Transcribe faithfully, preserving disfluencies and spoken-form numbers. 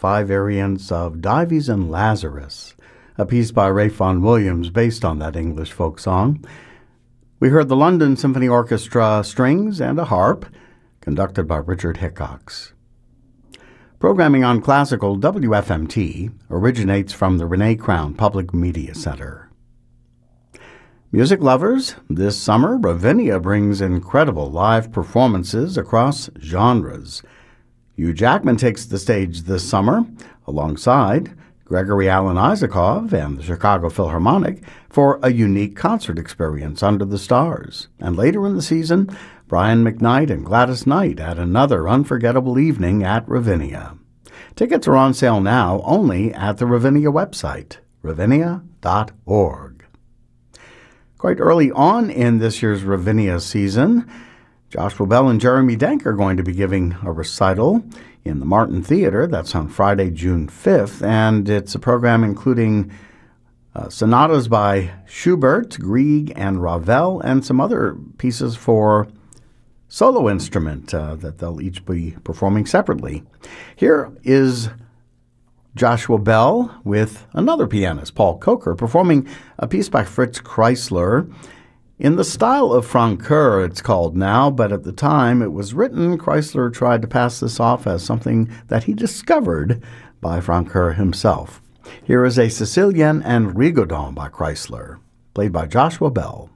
five variants of Dives and Lazarus, a piece by Ralph Vaughan Williams based on that English folk song. We heard the London Symphony Orchestra strings and a harp, conducted by Richard Hickox. Programming on Classical W F M T originates from the Renee Crown Public Media Center. Music lovers, this summer, Ravinia brings incredible live performances across genres. Hugh Jackman takes the stage this summer, alongside Gregory Alan Isakov and the Chicago Philharmonic, for a unique concert experience under the stars. And later in the season, Brian McKnight and Gladys Knight add another unforgettable evening at Ravinia. Tickets are on sale now only at the Ravinia website, ravinia dot org. Quite early on in this year's Ravinia season, Joshua Bell and Jeremy Denk are going to be giving a recital in the Martin Theater. That's on Friday, June fifth, and it's a program including uh, sonatas by Schubert, Grieg, and Ravel, and some other pieces for solo instrument uh, that they'll each be performing separately. Here is Joshua Bell with another pianist, Paul Coker, performing a piece by Fritz Kreisler in the style of Francoeur, it's called now, but at the time it was written, Kreisler tried to pass this off as something that he discovered by Francoeur himself. Here is a Sicilienne and Rigodon by Kreisler, played by Joshua Bell.